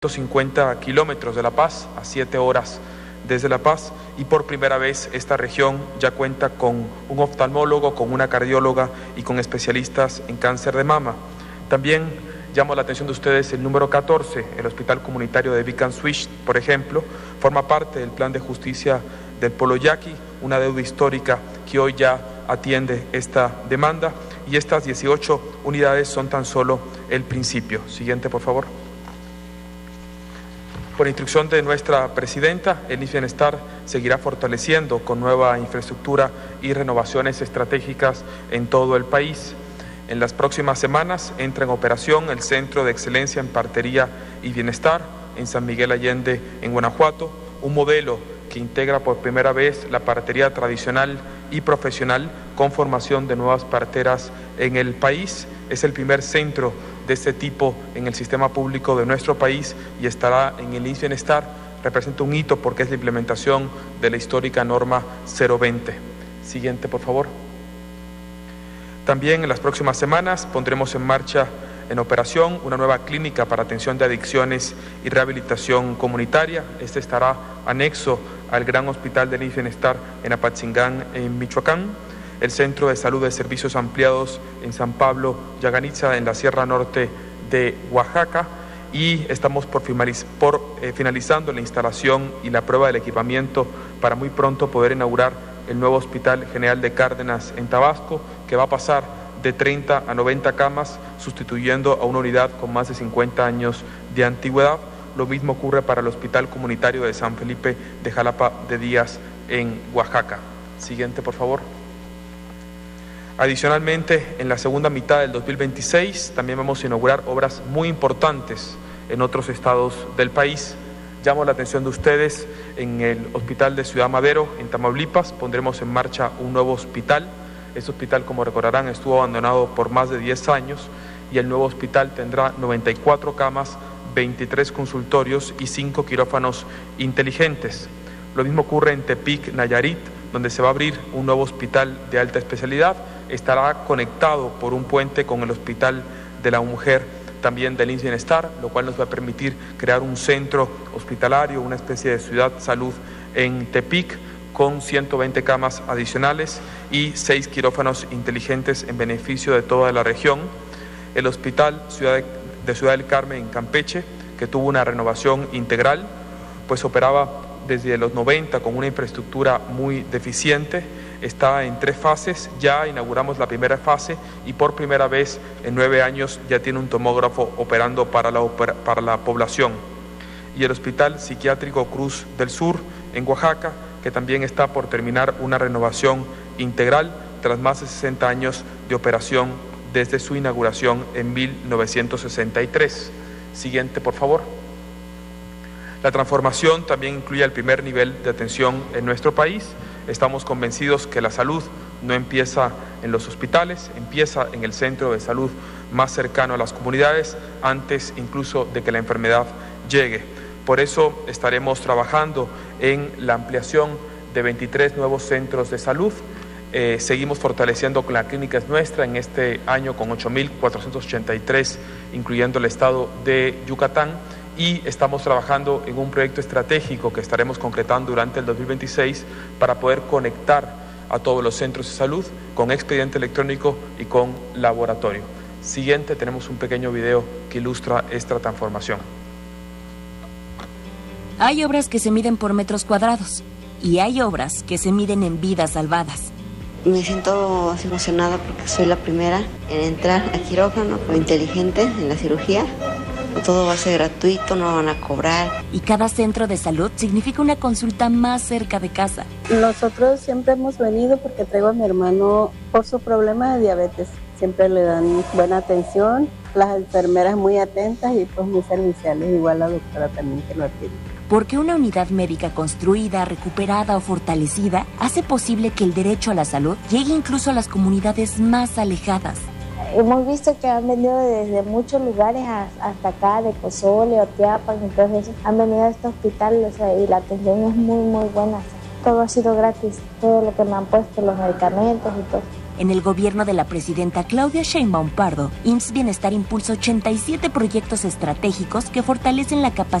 150 kilómetros de La Paz, a 7 horas desde La Paz, y por primera vez esta región ya cuenta con un oftalmólogo, con una cardióloga y con especialistas en cáncer de mama. También llamo la atención de ustedes el número 14, el Hospital Comunitario de Vic and Switch, por ejemplo, forma parte del Plan de Justicia del Polo Yaqui, una deuda histórica que hoy ya atiende esta demanda, y estas 18 unidades son tan solo el principio. Siguiente, por favor. Por instrucción de nuestra presidenta, el INS Bienestar seguirá fortaleciendo con nueva infraestructura y renovaciones estratégicas en todo el país. En las próximas semanas entra en operación el Centro de Excelencia en Partería y Bienestar en San Miguel Allende, en Guanajuato, un modelo que integra por primera vez la partería tradicional y profesional con formación de nuevas parteras en el país. Es el primer centro de este tipo en el sistema público de nuestro país y estará en el INS Bienestar. Representa un hito porque es la implementación de la histórica norma 020. Siguiente, por favor. También en las próximas semanas pondremos en marcha, en operación, una nueva clínica para atención de adicciones y rehabilitación comunitaria. Este estará anexo al gran hospital del INS Bienestar en Apatzingán, en Michoacán. El Centro de Salud de Servicios Ampliados en San Pablo, Yaganitza, en la Sierra Norte de Oaxaca, y estamos finalizando la instalación y la prueba del equipamiento para muy pronto poder inaugurar el nuevo Hospital General de Cárdenas en Tabasco, que va a pasar de 30 a 90 camas, sustituyendo a una unidad con más de 50 años de antigüedad. Lo mismo ocurre para el Hospital Comunitario de San Felipe de Jalapa de Díaz, en Oaxaca. Siguiente, por favor. Adicionalmente, en la segunda mitad del 2026 también vamos a inaugurar obras muy importantes en otros estados del país. Llamo la atención de ustedes, en el Hospital de Ciudad Madero, en Tamaulipas, pondremos en marcha un nuevo hospital. Este hospital, como recordarán, estuvo abandonado por más de 10 años y el nuevo hospital tendrá 94 camas, 23 consultorios y 5 quirófanos inteligentes. Lo mismo ocurre en Tepic, Nayarit, donde se va a abrir un nuevo hospital de alta especialidad. Estará conectado por un puente con el Hospital de la Mujer, también del INS Bienestar, lo cual nos va a permitir crear un centro hospitalario, una especie de ciudad salud en Tepic, con 120 camas adicionales y 6 quirófanos inteligentes en beneficio de toda la región. El Hospital de Ciudad del Carmen en Campeche, que tuvo una renovación integral, pues operaba desde los 90 con una infraestructura muy deficiente. Está en 3 fases, ya inauguramos la primera fase y por primera vez en 9 años ya tiene un tomógrafo operando para la población. Y el Hospital Psiquiátrico Cruz del Sur en Oaxaca, que también está por terminar una renovación integral tras más de 60 años de operación desde su inauguración en 1963. Siguiente, por favor. La transformación también incluye el primer nivel de atención en nuestro país. Estamos convencidos que la salud no empieza en los hospitales, empieza en el centro de salud más cercano a las comunidades, antes incluso de que la enfermedad llegue. Por eso estaremos trabajando en la ampliación de 23 nuevos centros de salud. Seguimos fortaleciendo con la clínica Es Nuestra en este año con 8.483, incluyendo el estado de Yucatán. Y estamos trabajando en un proyecto estratégico que estaremos concretando durante el 2026 para poder conectar a todos los centros de salud con expediente electrónico y con laboratorio. Siguiente, tenemos un pequeño video que ilustra esta transformación. Hay obras que se miden por metros cuadrados y hay obras que se miden en vidas salvadas. Me siento emocionada porque soy la primera en entrar a quirófano con inteligente en la cirugía. Todo va a ser gratuito, no van a cobrar. Y cada centro de salud significa una consulta más cerca de casa. Nosotros siempre hemos venido porque traigo a mi hermano por su problema de diabetes. Siempre le dan buena atención, las enfermeras muy atentas y pues muy serviciales, igual la doctora también que lo atiende. Porque una unidad médica construida, recuperada o fortalecida hace posible que el derecho a la salud llegue incluso a las comunidades más alejadas. Hemos visto que han venido desde muchos lugares hasta acá, de Pozole o Teapan, entonces han venido a este hospital, o sea, y la atención es muy, muy buena. Todo ha sido gratis, todo lo que me han puesto, los medicamentos y todo. En el gobierno de la presidenta Claudia Sheinbaum Pardo, IMSS Bienestar impulsa 87 proyectos estratégicos que fortalecen la capacidad